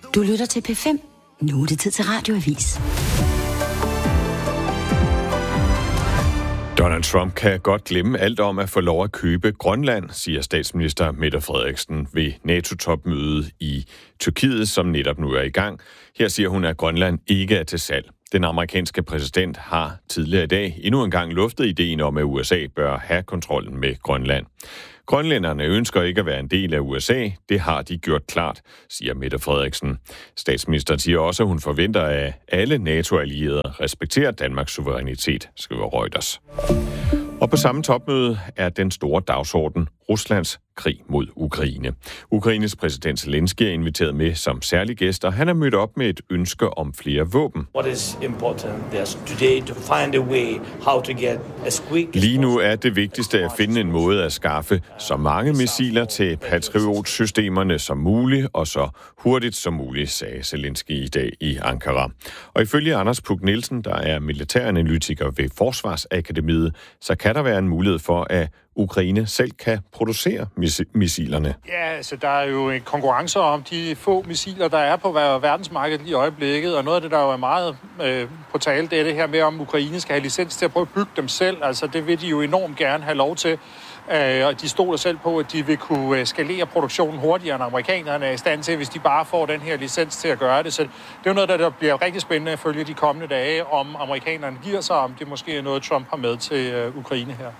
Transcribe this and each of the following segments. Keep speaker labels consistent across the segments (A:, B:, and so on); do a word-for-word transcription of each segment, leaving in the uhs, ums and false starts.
A: Du lytter til P fem. Nu er det tid til Radioavis.
B: Donald Trump kan godt glemme alt om at få lov at købe Grønland, siger statsminister Mette Frederiksen ved NATO-topmødet i Tyrkiet, som netop nu er i gang. Her siger hun, at Grønland ikke er til salg. Den amerikanske præsident har tidligere i dag endnu en gang luftet ideen om, at U S A bør have kontrollen med Grønland. Grønlænderne ønsker ikke at være en del af U S A. Det har de gjort klart, siger Mette Frederiksen. Statsministeren siger også, at hun forventer, at alle NATO-allierede respekterer Danmarks suverænitet, skriver Reuters. Og på samme topmøde er den store dagsorden Ruslands krig mod Ukraine. Ukraines præsident Zelensky er inviteret med som særlig gæst, og han er mødt op med et ønske om flere våben. Lige nu er det vigtigste at finde en måde at skaffe så mange missiler til Patriot-systemerne som muligt, og så hurtigt som muligt, sagde Zelensky i dag i Ankara. Og ifølge Anders Puk Nielsen, der er militæranalytiker ved Forsvarsakademiet, så kan der være en mulighed for, at Ukraine selv kan producere mis- missilerne.
C: Ja, altså der er jo en konkurrence om de få missiler, der er på verdensmarkedet i øjeblikket, og noget af det, der jo er meget øh, på tale, det er det her med, om Ukraine skal have licens til at prøve at bygge dem selv. Altså det vil de jo enormt gerne have lov til, øh, og de stoler selv på, at de vil kunne skalere produktionen hurtigere, end amerikanerne er i stand til, hvis de bare får den her licens til at gøre det. Så det er jo noget, der bliver rigtig spændende at følge de kommende dage, om amerikanerne giver sig, om det måske er noget, Trump har med til øh, Ukraine her.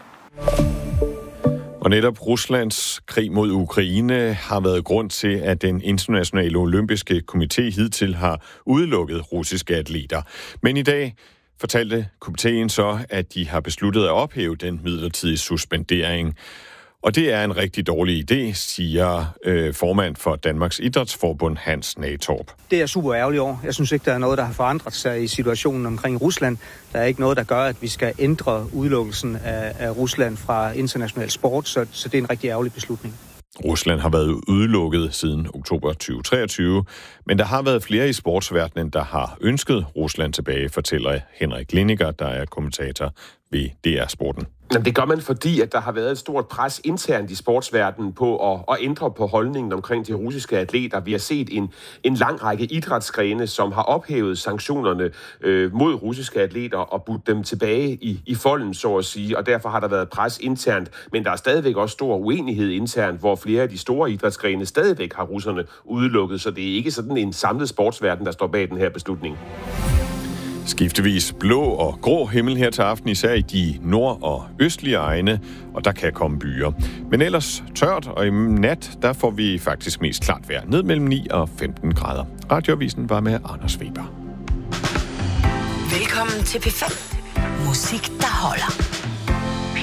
B: Og netop Ruslands krig mod Ukraine har været grund til, at den internationale olympiske komité hidtil har udelukket russiske atleter. Men i dag fortalte komiteen så, at de har besluttet at ophæve den midlertidige suspendering. Og det er en rigtig dårlig idé, siger øh, formand for Danmarks Idrætsforbund Hans Natorp.
D: Det er jeg super ærgerlig over. Jeg synes ikke, der er noget, der har forandret sig i situationen omkring Rusland. Der er ikke noget, der gør, at vi skal ændre udelukkelsen af, af Rusland fra international sport, så, så det er en rigtig ærgerlig beslutning.
B: Rusland har været udelukket siden oktober tyve treogtyve, men der har været flere i sportsverdenen, der har ønsket Rusland tilbage, fortæller Henrik Linniger, der er kommentator ved D R Sporten.
E: Jamen, det gør man, fordi at der har været et stort pres internt i sportsverdenen på at, at ændre på holdningen omkring de russiske atleter. Vi har set en, en lang række idrætsgrene, som har ophævet sanktionerne øh, mod russiske atleter og budt dem tilbage i, i folden, så at sige, og derfor har der været pres internt. Men der er stadigvæk også stor uenighed internt, hvor flere af de store idrætsgrene stadigvæk har russerne udelukket, så det er ikke sådan en samlet sportsverden, der står bag den her beslutning.
B: Skiftevis blå og grå himmel her til aften, især i de nord- og østlige egne, og der kan komme byer. Men ellers tørt, og i nat, der får vi faktisk mest klart vejr. Ned mellem ni og femten grader. Radioavisen var med Anders Weber.
A: Velkommen til P fem. Musik, der holder.